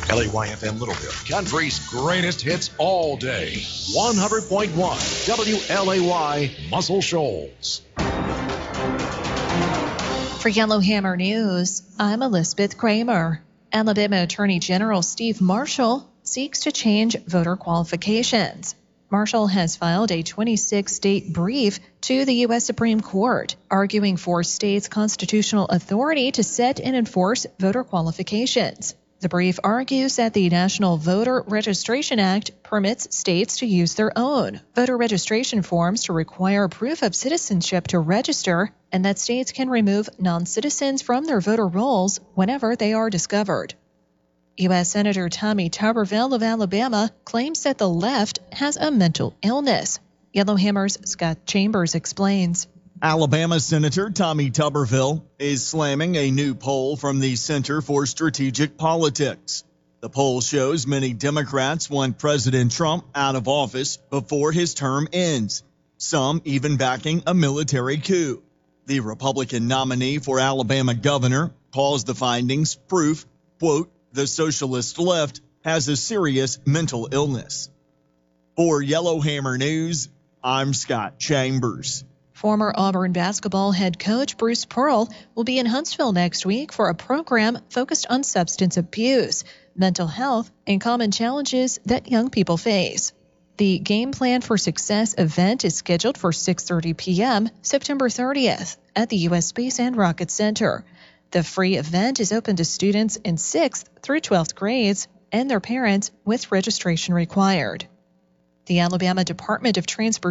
LAYFM Littleville, country's greatest hits all day. 100.1 WLAY Muscle Shoals. For Yellowhammer News, I'm Elizabeth Kramer. Alabama Attorney General Steve Marshall seeks to change voter qualifications. Marshall has filed a 26-state brief to the U.S. Supreme Court, arguing for states' constitutional authority to set and enforce voter qualifications. The brief argues that the National Voter Registration Act permits states to use their own voter registration forms to require proof of citizenship to register, and that states can remove non-citizens from their voter rolls whenever they are discovered. U.S. Senator Tommy Tuberville of Alabama claims that the left has a mental illness. Yellowhammer's Scott Chambers explains. Alabama Senator Tommy Tuberville is slamming a new poll from the Center for Strategic Politics. The poll shows many Democrats want President Trump out of office before his term ends, some even backing a military coup. The Republican nominee for Alabama governor calls the findings proof, quote, the socialist left has a serious mental illness. For Yellowhammer News, I'm Scott Chambers. Former Auburn basketball head coach Bruce Pearl will be in Huntsville next week for a program focused on substance abuse, mental health, and common challenges that young people face. The Game Plan for Success event is scheduled for 6:30 p.m. September 30th at the U.S. Space and Rocket Center. The free event is open to students in 6th through 12th grades and their parents with registration required. The Alabama Department of Transportation